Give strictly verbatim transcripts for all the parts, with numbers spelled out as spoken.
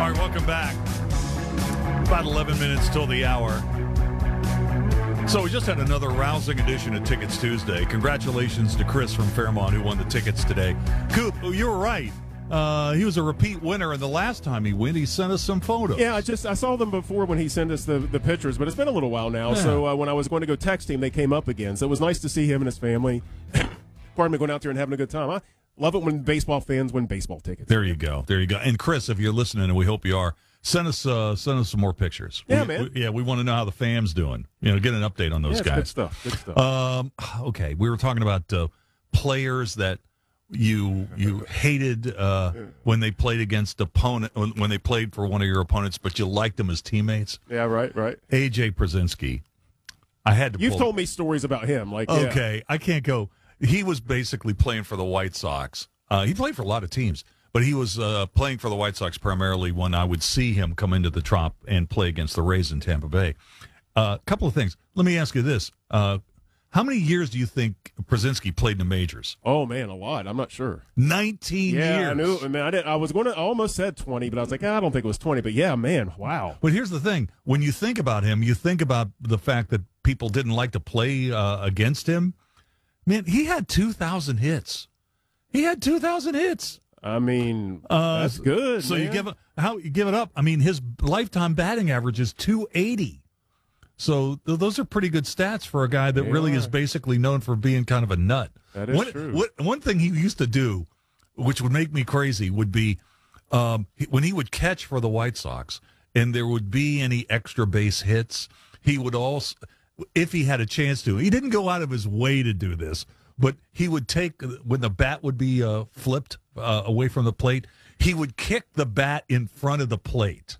All right, welcome back. About eleven minutes till the hour. So we just had another rousing edition of Tickets Tuesday. Congratulations to Chris from Fairmont who won the tickets today. Coop, you were right. Uh, he was a repeat winner, and the last time he won, he sent us some photos. Yeah, I just I saw them before when he sent us the, the pictures, but it's been a little while now. Yeah. So uh, when I was going to go text him, they came up again. So it was nice to see him and his family. Pardon me, going out there and having a good time. I love it when baseball fans win baseball tickets. There you go. There you go. And Chris, if you're listening, and we hope you are, send us uh, send us some more pictures. Yeah, we, man. We, yeah, we want to know how the fam's doing. You know, get an update on those yeah, it's guys. good stuff. Good stuff. Um, okay, we were talking about uh, players that you you hated uh, when they played against opponent when, when they played for one of your opponents, but you liked them as teammates. Yeah, right, right. A J Przinsky. I had to. You've pull, told me stories about him. Like, yeah. okay, I can't go. He was basically playing for the White Sox. Uh, he played for a lot of teams, but he was uh, playing for the White Sox primarily when I would see him come into the Trop and play against the Rays in Tampa Bay. A uh, couple of things. Let me ask you this. Uh, how many years do you think Przinsky played in the majors? Oh, man, a lot. I'm not sure. nineteen yeah, years. I knew. I mean, I, did, I was going to, I almost said twenty, but I was like, ah, I don't think it was twenty. But yeah, man, wow. But here's the thing. When you think about him, you think about the fact that people didn't like to play uh, against him. Man, he had two thousand hits. He had two thousand hits. I mean, uh, that's good. So man. you give it, how you give it up? I mean, his lifetime batting average is two eighty. So th- those are pretty good stats for a guy that They really are. is basically known for being kind of a nut. That is one, true. What, one thing he used to do, which would make me crazy, would be um, he, when he would catch for the White Sox and there would be any extra base hits, he would also, if he had a chance to, he didn't go out of his way to do this, but he would take, when the bat would be uh, flipped uh, away from the plate, he would kick the bat in front of the plate.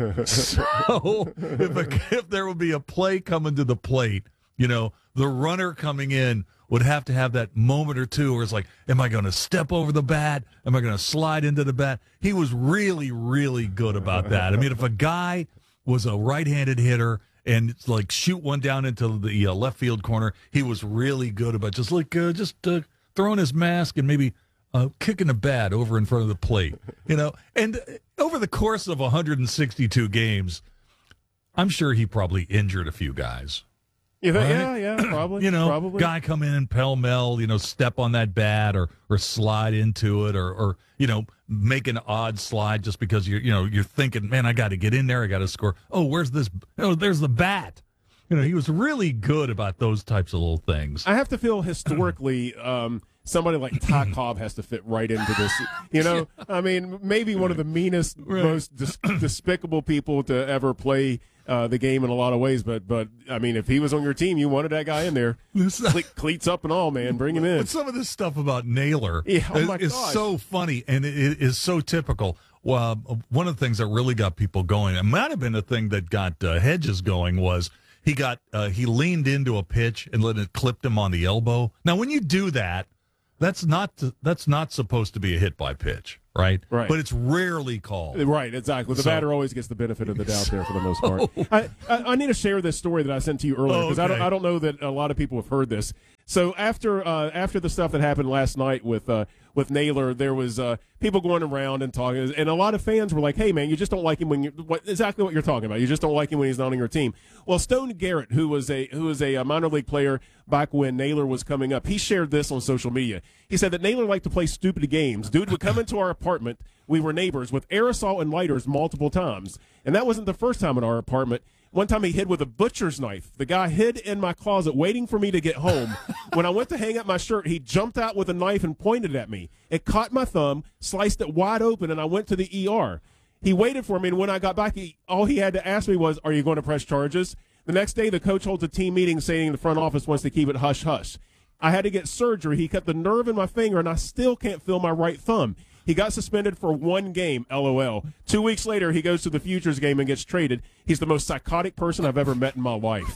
So if, a, if there would be a play coming to the plate, you know, the runner coming in would have to have that moment or two where it's like, am I going to step over the bat? Am I going to slide into the bat? He was really, really good about that. I mean, if a guy was a right-handed hitter and it's like shoot one down into the uh, left field corner, he was really good about just like uh, just uh, throwing his mask and maybe uh, kicking a bat over in front of the plate, you know. And over the course of one hundred sixty-two games, I'm sure he probably injured a few guys. You think, right? Yeah, yeah, probably. You know, probably. guy come in pell-mell, you know, step on that bat or or slide into it or, or you know, make an odd slide just because you're, you know, you're thinking, man, I got to get in there, I got to score. Oh, where's this? Oh, there's the bat. You know, he was really good about those types of little things. I have to feel historically um, somebody like Ty Cobb has to fit right into this. You know, I mean, maybe one of the meanest, Right. most dis- despicable people to ever play uh, the game in a lot of ways. But, but I mean, if he was on your team, you wanted that guy in there. Cle- cleats up and all, man. Bring him in. But some of this stuff about Naylor Yeah, oh is, my is gosh. so funny, and it, it is so typical. Well, one of the things that really got people going, it might have been the thing that got uh, Hedges going, was he got uh, he leaned into a pitch and let it clipped him on the elbow. Now, when you do that, that's not that's not supposed to be a hit by pitch, right? Right. But it's rarely called. Right, exactly. The So- batter always gets the benefit of the doubt there for the most part. I, I, I need to share this story that I sent to you earlier because I, don't, Okay. I don't know that a lot of people have heard this. So after uh, after the stuff that happened last night with uh, with Naylor, there was uh, people going around and talking, and a lot of fans were like, "Hey, man, you just don't like him when you what exactly what you're talking about. You just don't like him when he's not on your team." Well, Stone Garrett, who was a who was a, a minor league player back when Naylor was coming up, he shared this on social media. He said that Naylor liked to play stupid games. Dude would come into our apartment. We were neighbors with aerosol and lighters multiple times, and that wasn't the first time in our apartment. One time he hid with a butcher's knife. The guy hid in my closet waiting for me to get home. When I went to hang up my shirt, he jumped out with a knife and pointed at me. It caught my thumb, sliced it wide open, and I went to the E R. He waited for me, and when I got back, he, all he had to ask me was, "Are you going to press charges?" The next day, the coach holds a team meeting saying the front office wants to keep it hush-hush. I had to get surgery. He cut the nerve in my finger, and I still can't feel my right thumb. He got suspended for one game, LOL. Two weeks later, he goes to the Futures game and gets traded. He's the most psychotic person I've ever met in my life.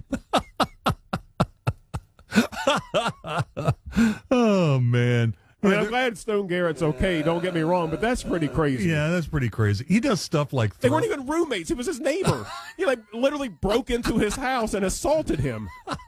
Oh, man. I mean, I'm glad Stone Garrett's okay, don't get me wrong, but that's pretty crazy. Yeah, that's pretty crazy. He does stuff like They throw- weren't even roommates. He was his neighbor. He, like, literally broke into his house and assaulted him.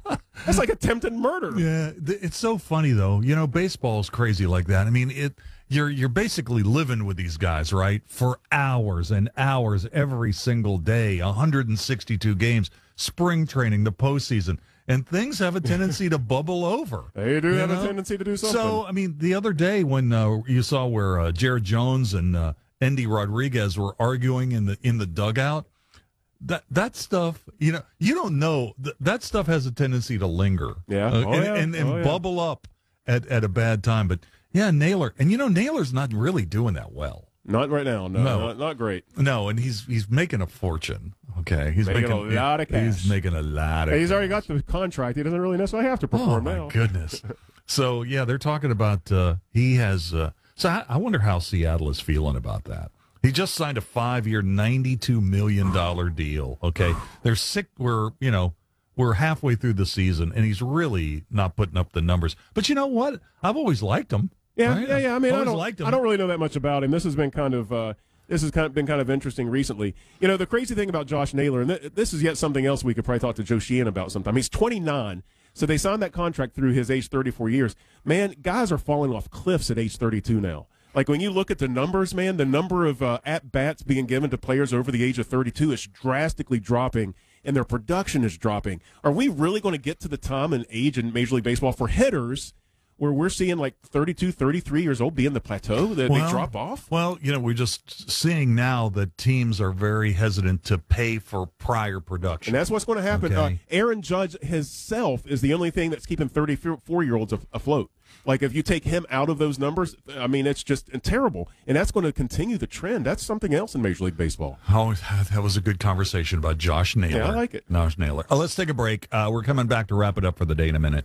That's like attempted murder. Yeah, th- it's so funny though. You know, baseball's crazy like that. I mean, it you're you're basically living with these guys, right? For hours and hours every single day, one hundred sixty-two games, spring training, the postseason, and things have a tendency to bubble over. They do you have know? a tendency to do something. So, I mean, the other day when uh, you saw where uh, Jared Jones and uh, Endy Rodriguez were arguing in the in the dugout, that that stuff, you know, you don't know th- that stuff has a tendency to linger, Yeah. uh, Oh, and, yeah. and, and Oh, yeah. bubble up at, at a bad time. But yeah, Naylor, and you know, Naylor's not really doing that well. Not right now. No, No. Not, not great. No, and he's he's making a fortune. Okay, he's Making making, a lot of cash. He's making a lot of. Hey, he's cash. already got the contract. He doesn't really necessarily have to Oh perform my now. goodness! So yeah, they're talking about uh, he has. Uh, so I, I wonder how Seattle is feeling about that. He just signed a five-year, ninety-two million dollar deal. Okay, they're sick. We're you know we're halfway through the season, and he's really not putting up the numbers. But you know what? I've always liked him. Yeah, right? yeah, yeah. I mean, I always don't, liked him. I don't really know that much about him. This has been kind of, uh, this has kind of been kind of interesting recently. You know, the crazy thing about Josh Naylor, and th- this is yet something else we could probably talk to Joe Sheehan about sometime. He's twenty-nine, so they signed that contract through his age thirty-four years. Man, guys are falling off cliffs at age thirty-two now. Like when you look at the numbers, man, the number of uh, at bats being given to players over the age of thirty-two is drastically dropping, and their production is dropping. Are we really going to get to the time and age in Major League Baseball for hitters where we're seeing like thirty-two, thirty-three years old being the plateau, that Well, they drop off? Well, you know, we're just seeing now that teams are very hesitant to pay for prior production. And that's what's going to happen. Okay. Uh, Aaron Judge himself is the only thing that's keeping thirty-four-year-olds af- afloat. Like, if you take him out of those numbers, I mean, it's just terrible. And that's going to continue the trend. That's something else in Major League Baseball. Oh, that was a good conversation about Josh Naylor. Yeah, I like it. Josh Naylor. Uh, let's take a break. Uh, we're coming back to wrap it up for the day in a minute.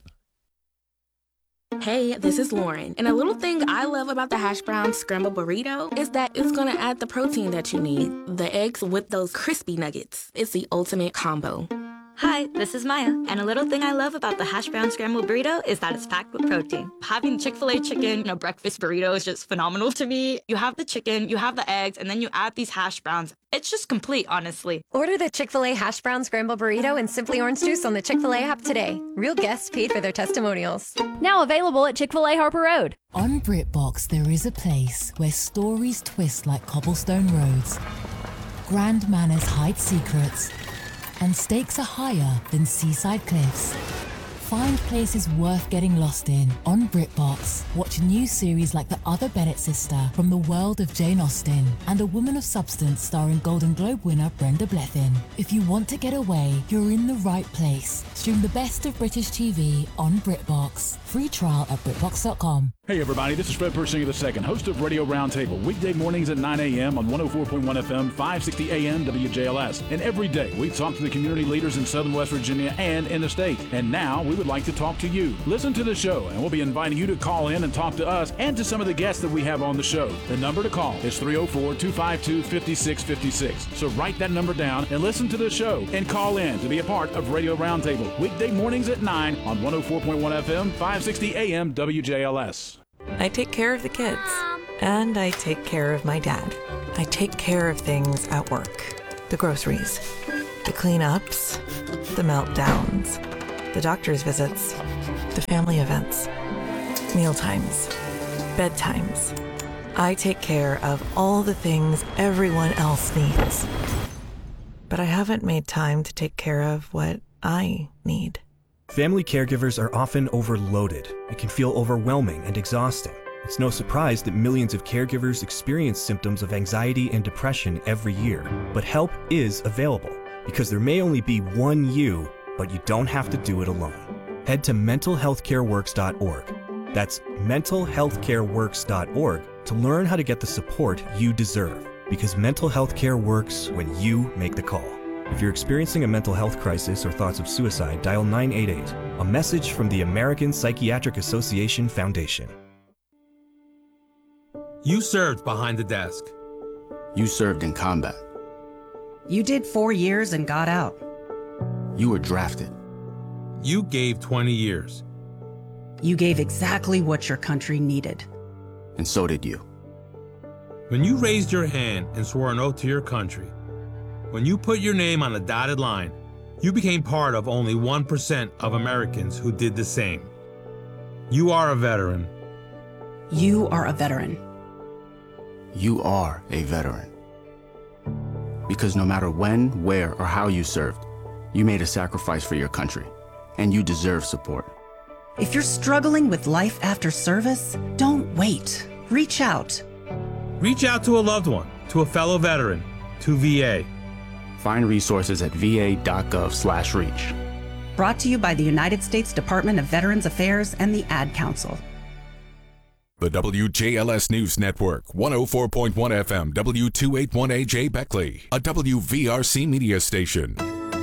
Hey, this is Lauren, and a little thing I love about the hash brown scrambled burrito is that it's gonna add the protein that you need. The eggs with those crispy nuggets. It's the ultimate combo. Hi, this is Maya, and a little thing I love about the hash brown scrambled burrito is that it's packed with protein. Having Chick-fil-A chicken in a breakfast burrito is just phenomenal to me. You have the chicken, you have the eggs, and then you add these hash browns. It's just complete, honestly. Order the Chick-fil-A hash brown scramble burrito and Simply Orange Juice on the Chick-fil-A app today. Real guests paid for their testimonials. Now available at Chick-fil-A Harper Road. On BritBox, there is a place where stories twist like cobblestone roads, grand manners hide secrets, and stakes are higher than seaside cliffs. Find places worth getting lost in on BritBox. Watch new series like The Other Bennett Sister from the world of Jane Austen and A Woman of Substance starring Golden Globe winner Brenda Blethyn. If you want to get away, you're in the right place. Stream the best of British T V on BritBox. Free trial at BritBox dot com. Hey everybody, this is Fred Persinger the second, host of Radio Roundtable, weekday mornings at nine a.m. on one oh four point one F M, five sixty A M W J L S. And every day we talk to the community leaders in Southern West Virginia and in the state. And now we would like to talk to you. Listen to the show, and we'll be inviting you to call in and talk to us and to some of the guests that we have on the show. The number to call is three oh four, two five two, five six five six. So write that number down and listen to the show and call in to be a part of Radio Roundtable, weekday mornings at nine on one oh four point one F M, five sixty A M W J L S. I take care of the kids, and I take care of my dad. I take care of things at work. The groceries, the cleanups, the meltdowns, the doctor's visits, the family events, mealtimes, bedtimes. I take care of all the things everyone else needs. But I haven't made time to take care of what I need. Family caregivers are often overloaded. It can feel overwhelming and exhausting. It's no surprise that millions of caregivers experience symptoms of anxiety and depression every year. But help is available, because there may only be one you, but you don't have to do it alone. Head to mental health care works dot org. That's mental health care works dot org to learn how to get the support you deserve, because mental health care works when you make the call. If you're experiencing a mental health crisis or thoughts of suicide, dial nine eight eight, a message from the American Psychiatric Association Foundation. You served behind the desk. You served in combat. You did four years and got out. You were drafted. You gave twenty years. You gave exactly what your country needed. And so did you. When you raised your hand and swore an oath to your country, when you put your name on a dotted line, You became part of only one percent of Americans who did the same. You are a veteran. You are a veteran. You are a veteran. Because no matter when, where, or how you served, you made a sacrifice for your country, and you deserve support. If you're struggling with life after service, don't wait. Reach out. Reach out to a loved one, to a fellow veteran, to V A. Find resources at va.gov slash reach. Brought to you by the United States Department of Veterans Affairs and the Ad Council. The W J L S News Network, one oh four point one F M, W two eighty-one A J Beckley, a W V R C media station.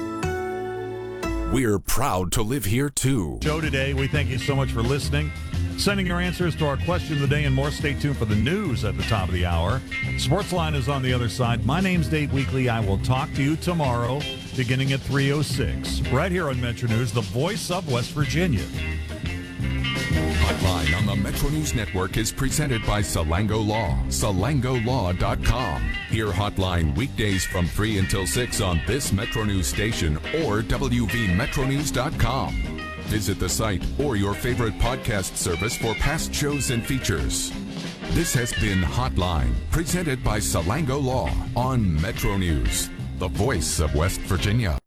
We're proud to live here, too. Show today. We thank you so much for listening. Sending your answers to our question of the day and more. Stay tuned for the news at the top of the hour. Sportsline is on the other side. My name's Dave Weekley. I will talk to you tomorrow beginning at three oh six. Right here on Metro News, the voice of West Virginia. Hotline on the Metro News Network is presented by Salango Law, salango law dot com. Hear Hotline weekdays from three until six on this Metro News station or w v metro news dot com. Visit the site or your favorite podcast service for past shows and features. This has been Hotline, presented by Salango Law on Metro News, the voice of West Virginia.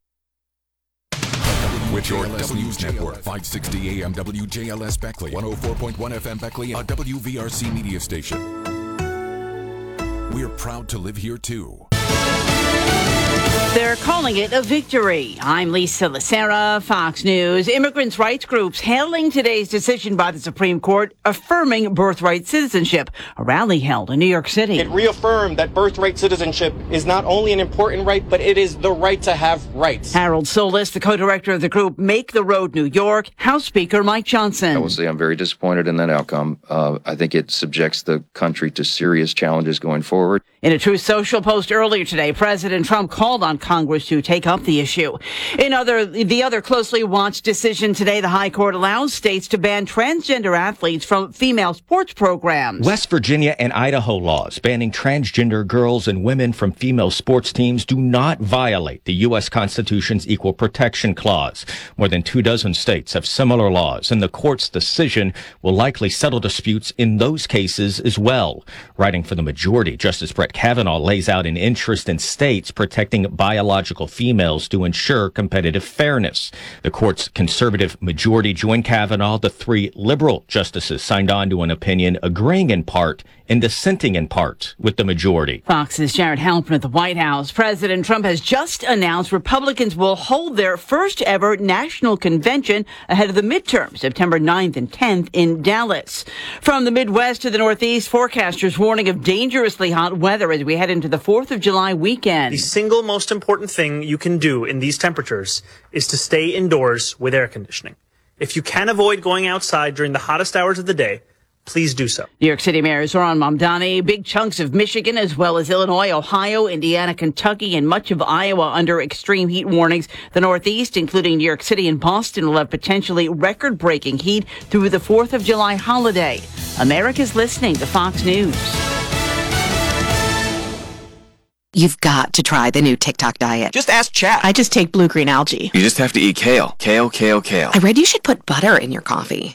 With your W News Network, five sixty A M W J L S Beckley, one oh four point one F M Beckley, a W V R C media station. We're proud to live here, too. They're calling it a victory. I'm Lisa Lacera, Fox News. Immigrants' rights groups hailing today's decision by the Supreme Court affirming birthright citizenship. A rally held in New York City. It reaffirmed that birthright citizenship is not only an important right, but it is the right to have rights. Harold Solis, the co-director of the group Make the Road New York, House Speaker Mike Johnson. I will say I'm very disappointed in that outcome. Uh, I think it subjects the country to serious challenges going forward. In a Truth Social post earlier today, President Trump called on Congress to take up the issue. In other, the other closely watched decision today, the High Court allows states to ban transgender athletes from female sports programs. West Virginia and Idaho laws banning transgender girls and women from female sports teams do not violate the U S Constitution's Equal Protection Clause. More than two dozen states have similar laws, and the court's decision will likely settle disputes in those cases as well. Writing for the majority, Justice Brett Kavanaugh lays out an interest in states protecting biological females to ensure competitive fairness. The court's conservative majority joined Kavanaugh. The three liberal justices signed on to an opinion agreeing in part and dissenting in part with the majority. Fox's Jared Halpern at the White House. President Trump has just announced Republicans will hold their first ever national convention ahead of the midterm, September ninth and tenth in Dallas. From the Midwest to the Northeast, forecasters warning of dangerously hot weather as we head into the fourth of July weekend. The single most important thing you can do in these temperatures is to stay indoors with air conditioning. If you can avoid going outside during the hottest hours of the day, please do so. New York City Mayor Zohran Mamdani, big chunks of Michigan as well as Illinois, Ohio, Indiana, Kentucky, and much of Iowa under extreme heat warnings. The Northeast, including New York City and Boston, will have potentially record-breaking heat through the fourth of July holiday. America's listening to Fox News. You've got to try the new TikTok diet. Just ask Chat. I just take blue-green algae. You just have to eat kale. Kale, kale, kale. I read you should put butter in your coffee.